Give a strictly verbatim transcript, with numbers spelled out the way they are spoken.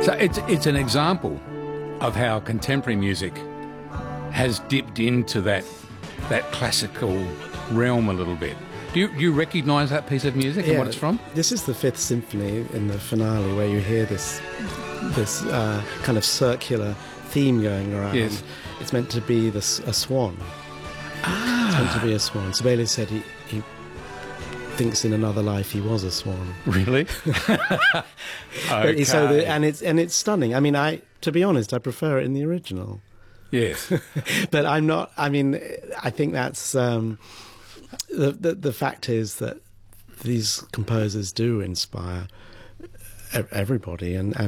So it's it's an example of how contemporary music has dipped into that that classical realm a little bit. Do you, do you recognise that piece of music Yeah, and what it's from? This is the Fifth Symphony in the finale, where you hear this this uh, kind of circular theme going around. Yes. It's meant to be the, s- a swan. Ah. It's meant to be a swan. Sibelius said he, he thinks in another life he was a swan. Really? Okay. So the, and it's and it's stunning. I mean, I to be honest, I prefer it in the original. Yes. But I'm not. I mean, I think that's um, the, the the fact is that these composers do inspire e- everybody, and. and